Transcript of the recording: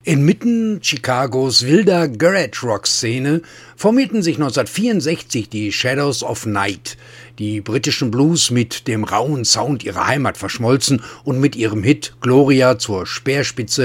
Inmitten Chicagos wilder Garage-Rock-Szene formierten sich 1964 die Shadows of Night, die britischen Blues mit dem rauen Sound ihrer Heimat verschmolzen und mit ihrem Hit Gloria zur Speerspitze